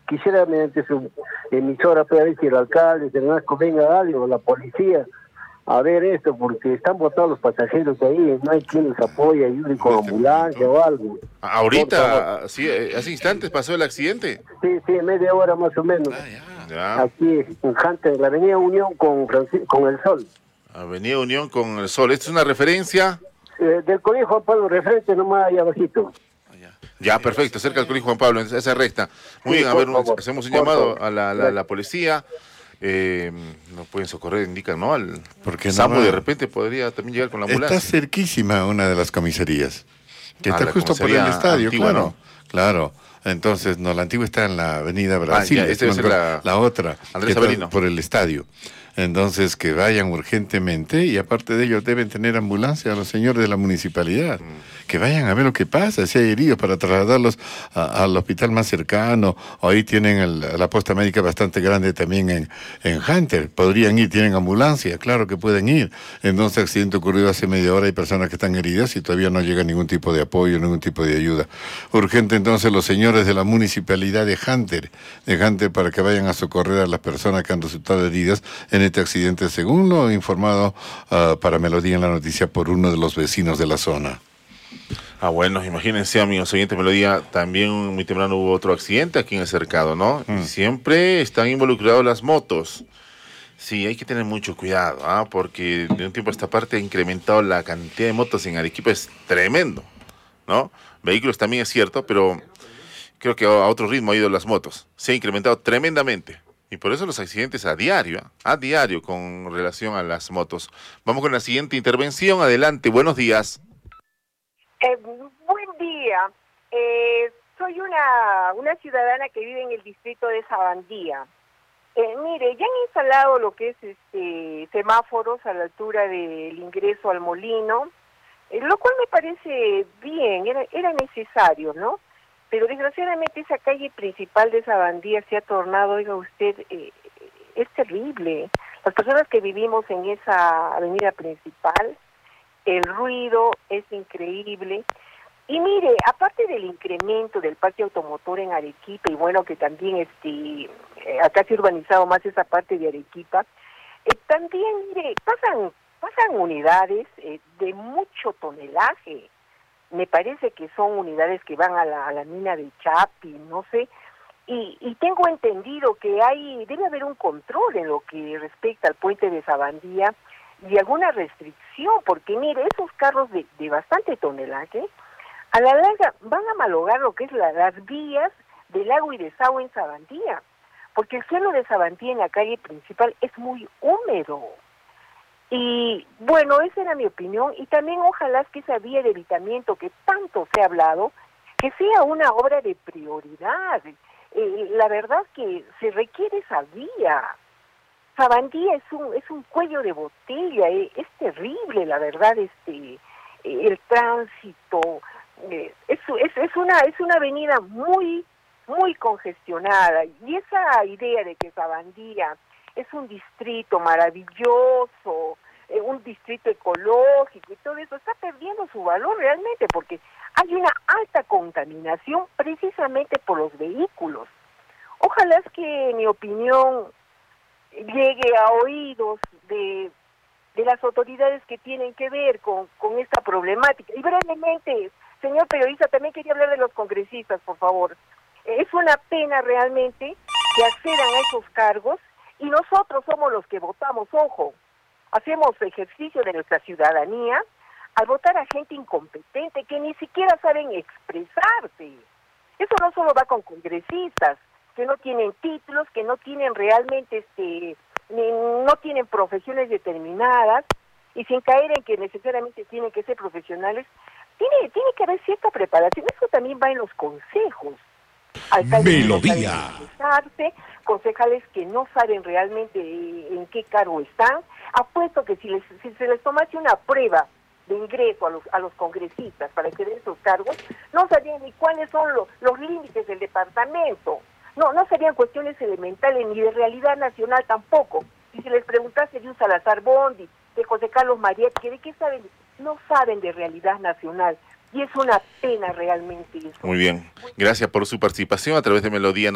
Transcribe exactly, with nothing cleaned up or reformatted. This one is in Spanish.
quisiera mediante su emisora, para ver si el alcalde, el Nasco, venga algo, la policía, a ver esto, porque están botados los pasajeros de ahí, no hay quien los apoye, ayude con En este ambulancia momento. o algo. Ahorita, sí, eh, hace instantes pasó el accidente. Sí, sí, media hora más o menos. Ah, ya. Ya. Aquí en Hunter, en la avenida Unión con, Francis- con el Sol. Avenida Unión con el Sol. ¿Esta es una referencia? Eh, del Colegio Juan Pablo, referente nomás ahí abajito. Ya, perfecto, cerca del Colegio Juan Pablo, en esa recta. Muy Sí, bien, a por ver, un- favor, hacemos un por llamado favor. a la, la, la policía. Eh, no pueden socorrer, indican, ¿no? Al Porque no Sambo va. de repente podría también llegar con la Está ambulancia. cerquísima una de las comisarías, que Ah, está la justo por el comisaría estadio, antigua, claro, ¿no? claro. Entonces, no, la antigua está en la avenida Brasil, Ah, ya, esta debe no, ser la- la otra, Andrés que está Avelino. por el estadio. Entonces, que vayan urgentemente, y aparte de ello deben tener ambulancia a los señores de la municipalidad, Mm. que vayan a ver lo que pasa, si hay heridos, para trasladarlos a- al hospital más cercano, o ahí tienen el- la posta médica bastante grande también en, en Hunter, podrían ir, tienen ambulancia, claro que pueden ir. Entonces, accidente ocurrido hace media hora, hay personas que están heridas y todavía no llega ningún tipo de apoyo, ningún tipo de ayuda. Urgente entonces los señores de la municipalidad de Hunter, de Hunter, para que vayan a socorrer a las personas que han resultado heridas en este accidente, según lo informado uh, para Melodía en la noticia por uno de los vecinos de la zona. Ah, bueno, imagínense, amigos oyentes, Melodía, también muy temprano hubo otro accidente aquí en el cercado, ¿no? Mm. Y siempre están involucrados las motos. Sí, hay que tener mucho cuidado, ¿ah? Porque de un tiempo a esta parte ha incrementado la cantidad de motos en Arequipa, es tremendo, ¿no? Vehículos también es cierto, pero creo que a otro ritmo ha ido las motos. Se ha incrementado tremendamente. Y por eso los accidentes a diario, ¿ah? A diario con relación a las motos. Vamos con la siguiente intervención. Adelante, buenos días. Eh, buen día. Eh, soy una, una ciudadana que vive en el distrito de Sabandía. Eh, mire, ya han instalado lo que es este semáforos a la altura del ingreso al molino, eh, lo cual me parece bien, era, era necesario, ¿no? Pero desgraciadamente esa calle principal de Sabandía se ha tornado, oiga usted, eh, es terrible. Las personas que vivimos en esa avenida principal, el ruido es increíble. Y mire, aparte del incremento del parque automotor en Arequipa, y bueno, que también este eh, acá se ha urbanizado más esa parte de Arequipa, eh, también, mire, pasan, pasan unidades eh, de mucho tonelaje. Me parece que son unidades que van a la, a la mina de Chapi, no sé, y, y tengo entendido que hay, debe haber un control en lo que respecta al puente de Sabandía y alguna restricción, porque mire, esos carros de, de bastante tonelaje, a la larga van a malogar lo que es la, las vías del agua y desagüe en Sabandía, porque el suelo de Sabandía en la calle principal es muy húmedo. Y bueno, esa era mi opinión, y también ojalá que esa vía de evitamiento que tanto se ha hablado, que sea una obra de prioridad. Eh, la verdad que se requiere esa vía. Sabandía es un es un cuello de botella, eh, es terrible, la verdad, este eh, el tránsito, eh, es, es, es una es una avenida muy muy congestionada, y esa idea de que Sabandía es un distrito maravilloso, eh, un distrito ecológico y todo eso, está perdiendo su valor realmente, porque hay una alta contaminación precisamente por los vehículos. Ojalá es que mi opinión llegue a oídos de, de las autoridades que tienen que ver con, con esta problemática. Y brevemente, señor periodista, también quería hablar de los congresistas, por favor. Es una pena realmente que accedan a esos cargos, y nosotros somos los que votamos, ojo, hacemos ejercicio de nuestra ciudadanía al votar a gente incompetente que ni siquiera saben expresarse. Eso no solo va con congresistas que no tienen títulos, que no tienen realmente, este, no tienen profesiones determinadas, y sin caer en que necesariamente tienen que ser profesionales, tiene, tiene que haber cierta preparación. Eso también va en los consejos. Alcaldes Melodía. Que concejales que no saben realmente en qué cargo están. Apuesto que si, les, si se les tomase una prueba de ingreso a los, a los congresistas para que den sus cargos, no sabrían ni cuáles son los, los límites del departamento. No, no serían cuestiones elementales, ni de realidad nacional tampoco. Si se les preguntase de un Salazar Bondi, de José Carlos Mariette, ¿de qué saben? No saben de realidad nacional. Y es una pena realmente eso. Muy bien. Gracias por su participación a través de Melodía.